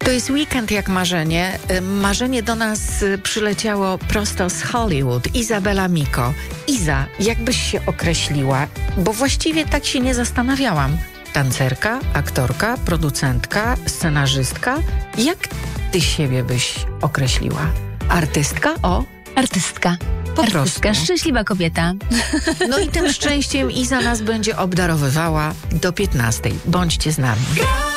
To jest weekend jak marzenie. Marzenie do nas przyleciało prosto z Hollywood. Izabela Miko. Iza, jakbyś się określiła? Bo właściwie tak się nie zastanawiałam. Tancerka, aktorka, producentka, scenarzystka. Jak ty siebie byś określiła? Artystka? O! Artystka. Po Artystka, prostu. szczęśliwa kobieta. No i tym szczęściem Iza nas będzie obdarowywała do 15:00. Bądźcie z nami.